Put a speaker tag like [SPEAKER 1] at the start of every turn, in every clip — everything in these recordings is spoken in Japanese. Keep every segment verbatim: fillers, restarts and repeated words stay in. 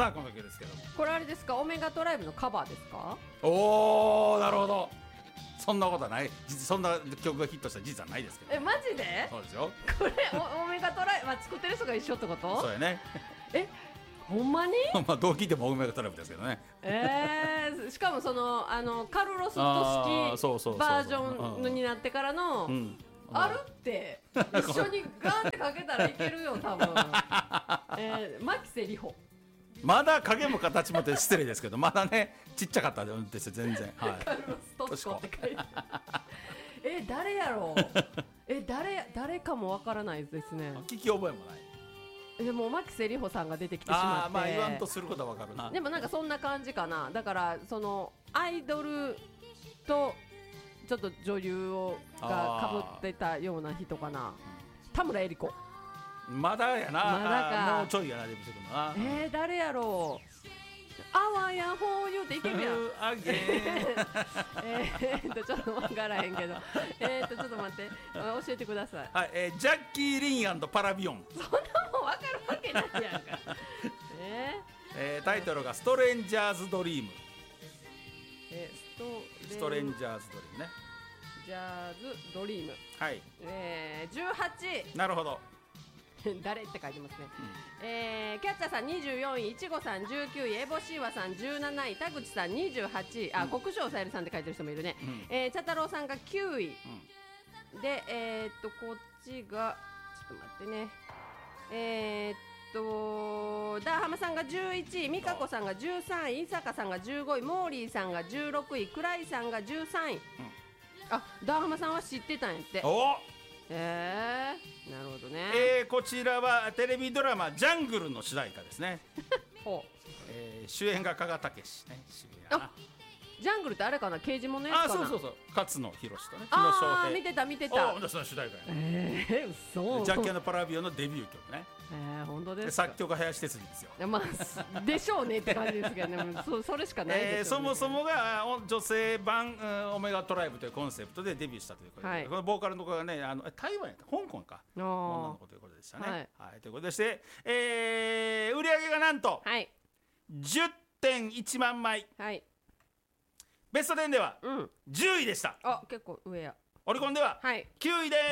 [SPEAKER 1] さあこの曲ですけども、
[SPEAKER 2] これあれですか、オメガトライブのカバーですか？
[SPEAKER 1] おーなるほど。そんなことはない、そんな曲がヒットした事実はないですけど。
[SPEAKER 2] えマジで？
[SPEAKER 1] そうですよ。
[SPEAKER 2] これオメガトライブ、まあ、作ってる人が一緒ってこと？
[SPEAKER 1] そうやね。
[SPEAKER 2] えほんまに？
[SPEAKER 1] まあどう聞いてもオメガトライブですけどね。
[SPEAKER 2] えー、しかもそのあのカルロス・
[SPEAKER 1] あー
[SPEAKER 2] ト
[SPEAKER 1] そうそうそうそう
[SPEAKER 2] 式バージョンになってからの、
[SPEAKER 1] うん、
[SPEAKER 2] あるって一緒にガンってかけたらいけるよ多分。えー、牧瀬里穂。
[SPEAKER 1] まだ影も形もって失礼ですけど、まだねちっちゃかったですよ全然。はい。
[SPEAKER 2] カルロス・トシコって書いてある。え誰やろう。え誰誰かもわからないですね。
[SPEAKER 1] 聞き覚えもない。
[SPEAKER 2] でも牧瀬里穂さんが出てきてしまって、
[SPEAKER 1] あまあ言わんとすることはわかるな。
[SPEAKER 2] でもなんかそんな感じかな。だからそのアイドルとちょっと女優をがかぶってたような人かな。田村恵里子。
[SPEAKER 1] まだやな。
[SPEAKER 2] まだか。
[SPEAKER 1] もうちょいやな、出てくるな。
[SPEAKER 2] えー、誰やろう。あわやほう言うていけるやん。
[SPEAKER 1] あげ
[SPEAKER 2] えーっとちょっとわからへんけど、えーっとちょっと待って、教えてください。
[SPEAKER 1] はい、えー、ジャッキー・リン&パラビオン。
[SPEAKER 2] そんなもんわかるわけないやんか。えー
[SPEAKER 1] えー、タイトルがストレンジャーズ・ドリーム。
[SPEAKER 2] えー、
[SPEAKER 1] ストレンジャーズ・ドリームね。
[SPEAKER 2] ジャーズドリーム。
[SPEAKER 1] はい。
[SPEAKER 2] えー、じゅうはち。
[SPEAKER 1] なるほど。
[SPEAKER 2] 誰って書いてますね。うん、えー、キャッチャーさんにじゅうよんい、いちごさんじゅうきゅうい、エボシーワさんじゅうなない、田口さんにじゅうはちい、あ、うん、国生さゆりさんって書いてる人もいるね。うん、えー、茶太郎さんがきゅうい、うん、で、えー、っとこっちがちょっと待ってね。えー、っとダーハマさんがじゅういちい、美香子さんがじゅうさんい、伊坂さんがじゅうごい、モーリーさんがじゅうろくい、倉井さんがじゅうさんい。うん、あ、ダーハマさんは知ってたんやって。
[SPEAKER 1] お
[SPEAKER 2] えー、なるほどね。
[SPEAKER 1] えー、こちらはテレビドラマジャングルの主題歌ですね。
[SPEAKER 2] ほう、
[SPEAKER 1] えー、主演が加賀武史ね。渋いな。
[SPEAKER 2] ジャングルってあれかな、刑事ものやつかな。
[SPEAKER 1] あ、そうそうそう、勝野博とね、
[SPEAKER 2] 木野翔平。見てた見てた。
[SPEAKER 1] お、その主題歌やね。
[SPEAKER 2] えー、嘘。
[SPEAKER 1] ジャッキー&パラビオのデビュー曲ね。
[SPEAKER 2] えー、本当ですか。
[SPEAKER 1] 作曲が林哲司ですよ。
[SPEAKER 2] まあでしょうねって感じですけどね。そ, それしかないですよね。
[SPEAKER 1] えー、そもそもが女性版、うん、オメガトライブというコンセプトでデビューしたということで、はい、このボーカルの子がね、あの台湾やった香港か女の子ということでしたね。はい、はい、ということでして、えー、売り上げがなんと、はい、じゅってんいちまんまい、はい、ベストテンではじゅういでした。
[SPEAKER 2] あ、結構上や。
[SPEAKER 1] オリコンではきゅういです。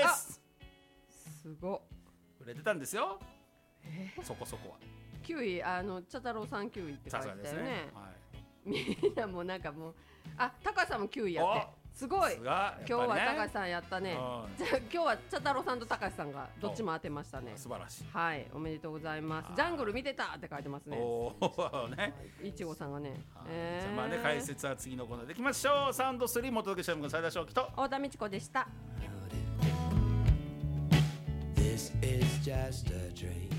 [SPEAKER 2] すご
[SPEAKER 1] 売れてたんですよ、
[SPEAKER 2] えー、
[SPEAKER 1] そこそこは。
[SPEAKER 2] きゅうい、あの茶太郎さんきゅういって書いてたよね。ね、はい、みんなもうなんかもう、あ、高橋さんもきゅういやって。すごい、ね、今日は高橋さんやったね。じゃあ今日は茶太郎さんと高橋さんがどっちも当てましたね。
[SPEAKER 1] 素晴らしい。
[SPEAKER 2] はい、おめでとうございます。ジャングル見てたって書いてますね。
[SPEAKER 1] おーね、
[SPEAKER 2] いちごさんがね。
[SPEAKER 1] えー、じゃあまあね、解説は次のコーナーでいきましょう。サウンドスリーもお届けしたのが斉田翔樹と
[SPEAKER 2] 太田美智子でした。
[SPEAKER 3] This is just a dream